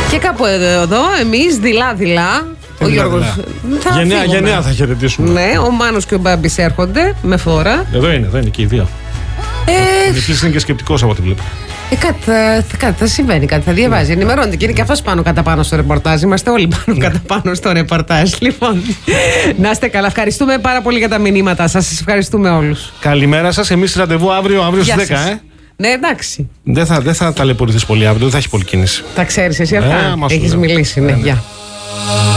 Και κάπου εδώ, εμείς δειλά-δειλά. Ο Γιώργος. Γενναία θα χαιρετήσουμε. Ναι, ο Μάνος και ο Μπάμπης έρχονται με φόρα. Εδώ είναι και οι δύο. Διευθυντής είναι και σκεπτικός από ό,τι βλέπω. Κάτι θα συμβαίνει, κάτι θα διαβάζει. Ενημερώνεται και είναι και αυτός πάνω κατά πάνω στο ρεπορτάζ. Είμαστε όλοι κατά πάνω στο ρεπορτάζ. Λοιπόν, να είστε καλά. Ευχαριστούμε πάρα πολύ για τα μηνύματα σας. Σας ευχαριστούμε όλους. Καλημέρα σας. Εμείς ραντεβού αύριο στις 10. Ναι, εντάξει. Δεν θα ταλαιπωρηθείς πολύ αύριο, δεν θα έχει πολύ κίνηση. Τα ξέρεις εσύ αυτά. Έχεις μιλήσει, ναι, γεια.